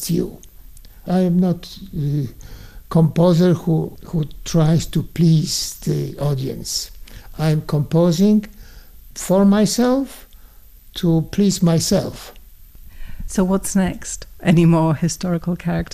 against you. I am not a composer who tries to please the audience. I am composing for myself to please myself. So what's next? Any more historical characters?